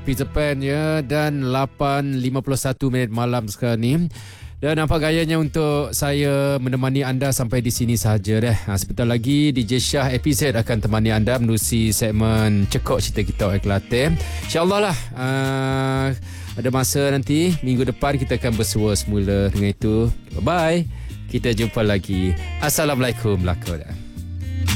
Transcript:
Peter Pan ya. Dan 8.51 minit malam sekarang ni. Dan nampak gayanya untuk saya menemani anda sampai di sini sahaja deh. Sebentar lagi DJ Shah episod akan temani anda menerusi segmen Cekok Cerita Kita oleh Kelantan. InsyaAllah lah ada masa nanti minggu depan kita akan bersua semula dengan itu. Bye-bye. Kita jumpa lagi. Assalamualaikum. Lakon.